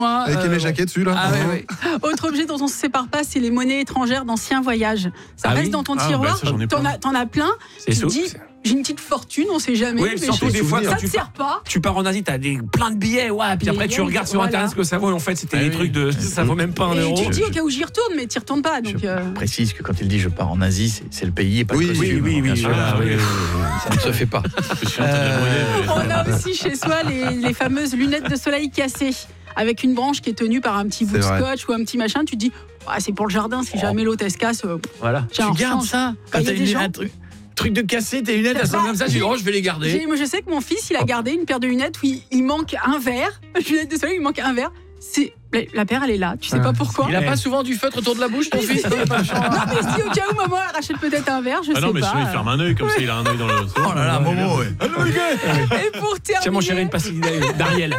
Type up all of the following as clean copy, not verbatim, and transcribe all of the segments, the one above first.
Avec Aimé Jacquet dessus, là. Ah, ouais. Autre objet dont on ne se sépare pas, c'est les monnaies étrangères d'anciens voyages. Ça reste dans ton tiroir, ça, j'en ai plein. t'en as plein. Tu te dis, j'ai une petite fortune, on sait jamais. Oui, mais surtout des fois, ça quand ne sert pas. tu pars en Asie, t'as plein de billets, puis après tu regardes sur internet ce que ça vaut, et en fait c'était des trucs de ça vaut même pas un euro. Et tu te dis au cas où j'y retourne, mais tu n'y retournes pas. Donc, Je précise que quand il dit je pars en Asie, c'est le pays et pas le costume. Oui, bien sûr. Ça ne se fait pas. On a aussi chez soi les fameuses lunettes de soleil cassées, avec une branche qui est tenue par un petit bout de scotch ou un petit machin. Tu te dis, c'est pour le jardin, si jamais l'autre elle se casse. Voilà. Tu gardes ça quand t'as un truc de cassé, tes lunettes, elles sont comme ça, je dis, je vais les garder. Moi, je sais que mon fils, il a gardé une paire de lunettes où il manque un verre. Lunettes de soleil, il manque un verre. La paire, elle est là. Tu sais pas pourquoi. Il a pas souvent du feutre autour de la bouche, ton fils? Non, mais si au cas où maman elle rachète peut-être un verre, je sais pas. Non, mais sinon il ferme un œil, comme ça il a un œil dans le. Oh là là, Momo, ouais. Et pour terminer. Tiens, mon chéri, une pastille d'Ariel.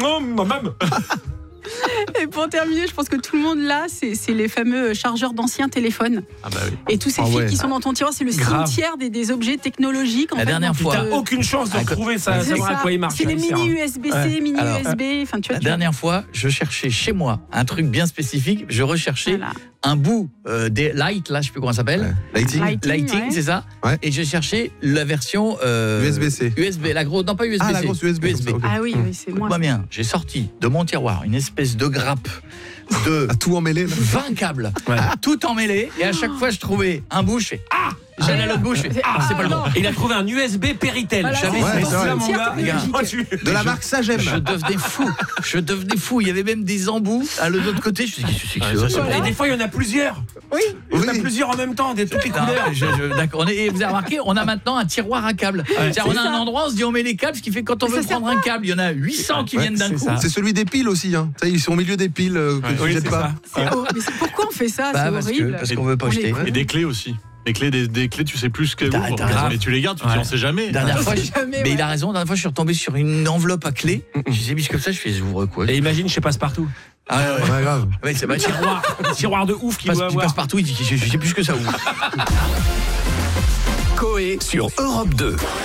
Et pour terminer, je pense que tout le monde là, c'est les fameux chargeurs d'anciens téléphones. Ah bah oui. Et tous ces fils qui sont dans ton tiroir, c'est le cimetière des objets technologiques. La dernière fois, t'as aucune chance de retrouver ça, savoir à quoi il marche. C'est les mini USB-C, mini USB. Enfin, tu vois. La dernière fois, je cherchais chez moi un truc bien spécifique. Je recherchais un bout des lights, là, je sais plus comment ça s'appelle. Lighting, c'est ça. Ouais. Et je cherchais la version USB-C. USB, la grosse, non pas USB-C. La grosse USB. Ah oui, c'est moi. Pas bien. J'ai sorti de mon tiroir une espèce de grappe de tout emmêlé, là. 20 câbles, tout emmêlé. Et à chaque fois, je trouvais un bout, je fais j'allais à l'autre bout, je fais c'est pas le bon. Et il a trouvé un USB Péritel. Voilà, J'avais c'est mon gars. De la marque Sagem. Je devenais fou. Il y avait même des embouts à l'autre côté. Je me suis dit, qu'est-ce que c'est que ça? Et des fois, il y en a plusieurs. Oui. Il y en a plusieurs en même temps, de toutes les couleurs. D'accord. Et vous avez remarqué, on a maintenant un tiroir à câbles. On a un endroit, on se dit, on met les câbles, ce qui fait que quand on veut prendre un câble, il y en a 800 qui viennent d'un coup. C'est celui des piles aussi. Ils sont au milieu des piles que tu jettes pas. Mais pourquoi on fait ça? C'est horrible. Parce qu'on veut pas jeter. Et des clés aussi. Les clés, des clés, tu sais plus ce qu'elles ouvrent. Mais tu les gardes, tu dis on sait jamais. Dernière fois, mais il a raison, dernière fois je suis retombé sur une enveloppe à clés. Je disais mis comme ça, je fais j'ouvre quoi. Et imagine, je passe partout. Ah ouais, grave. Ouais, c'est pas Tiroir de ouf qui doit tu passes partout, il dit je sais plus ce que ça ouvre. Coé sur Europe 2.